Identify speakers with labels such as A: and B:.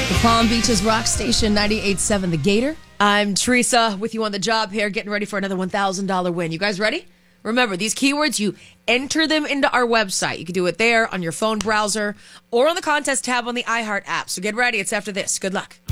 A: Palm Beach's Rock Station 98.7 The Gator.
B: I'm Teresa with you on the job here, getting ready for another $1,000 win. You guys ready? Remember, these keywords, you enter them into our website. You can do it there on your phone browser or on the contest tab on the iHeart app. So get ready. It's after this. Good luck.